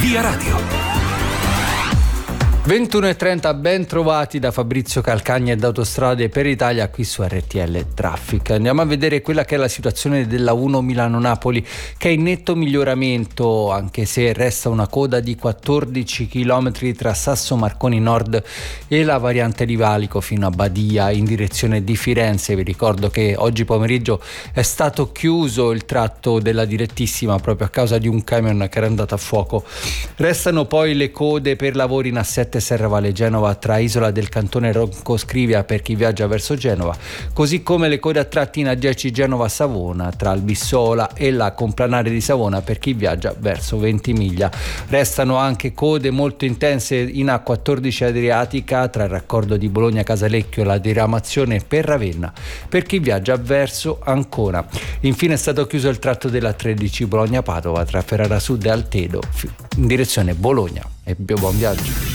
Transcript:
Via Radio. 21:30, ben trovati da Fabrizio Calcagna ed Autostrade per Italia qui su RTL Traffic. Andiamo a vedere quella che è la situazione della 1 Milano-Napoli, che è in netto miglioramento, anche se resta una coda di 14 km tra Sasso Marconi Nord e la variante di Valico fino a Badia in direzione di Firenze. Vi ricordo che oggi pomeriggio è stato chiuso il tratto della direttissima proprio a causa di un camion che era andato a fuoco. Restano poi le code per lavori in A7 Serravalle Genova tra Isola del Cantone Ronco Scrivia per chi viaggia verso Genova, così come le code a tratti in A10 Genova Savona tra Albissola e la Complanare di Savona per chi viaggia verso Ventimiglia. Restano anche code molto intense in A14 Adriatica tra il raccordo di Bologna Casalecchio e la diramazione per Ravenna per chi viaggia verso Ancona. Infine è stato chiuso il tratto della 13 Bologna Padova tra Ferrara Sud e Altedo in direzione Bologna. E buon viaggio.